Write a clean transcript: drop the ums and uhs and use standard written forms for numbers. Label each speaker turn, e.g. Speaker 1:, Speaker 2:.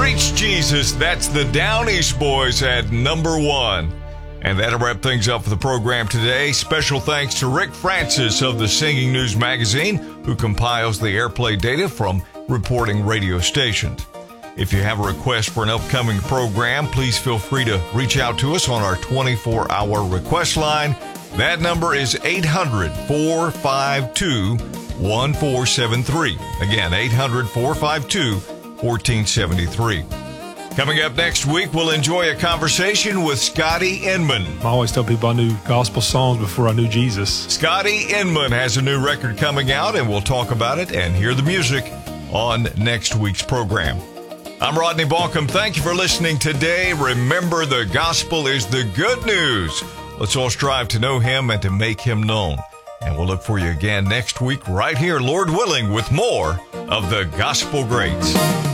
Speaker 1: Reach Jesus. That's the Down East Boys at number 1. And that'll wrap things up for the program today. Special thanks to Rick Francis of the Singing News Magazine, who compiles the airplay data from reporting radio stations. If you have a request for an upcoming program, please feel free to reach out to us on our 24-hour request line. That number is 800-452-1473. Again, 800-452-1473. Coming up next week, we'll enjoy a conversation with Scotty Inman.
Speaker 2: I always tell people I knew gospel songs before I knew Jesus.
Speaker 1: Scotty Inman has a new record coming out, and we'll talk about it and hear the music on next week's program. I'm Rodney Balcom. Thank you for listening today. Remember, the gospel is the good news. Let's all strive to know him and to make him known. And we'll look for you again next week right here, Lord willing, with more of the Gospel Greats.